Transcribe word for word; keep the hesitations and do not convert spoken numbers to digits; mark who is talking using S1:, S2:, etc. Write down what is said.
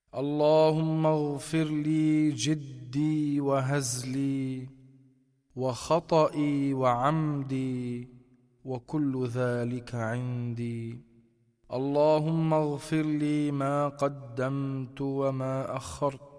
S1: اللهم اغفر لي جدي وهزلي وخطئي وعمدي وكل ذلك عندي. اللهم اغفر لي ما قدمت وما أخرت